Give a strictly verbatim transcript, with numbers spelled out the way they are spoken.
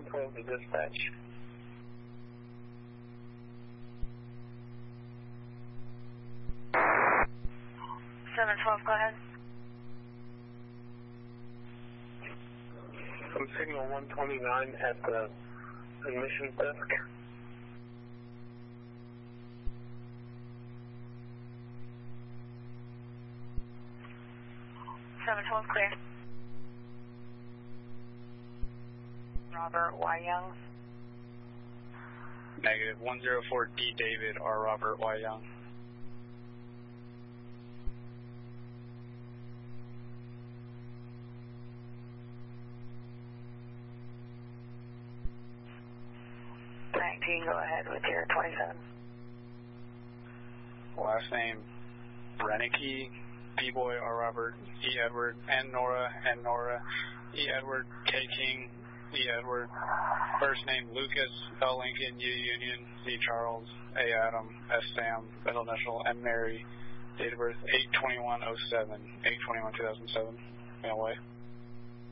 twelve to dispatch. seven twelve, go ahead. I'm signal one twenty-nine at the admissions desk. seven twelve, clear. Robert Y. Young. Negative. one zero four D David R. Robert Y. Young. nineteen, go ahead with your twenty-seven. Last name Renicky, B Boy R. Robert, E. Edward, N. Nora, N. Nora, E. Edward, K. King, E. Edward. First name Lucas, L. Lincoln, U. Union, C. Charles, A. Adam, S. Sam, middle initial, M. Mary. Date of birth eight twenty-one oh seven, eight twenty-one two thousand seven. Mailway.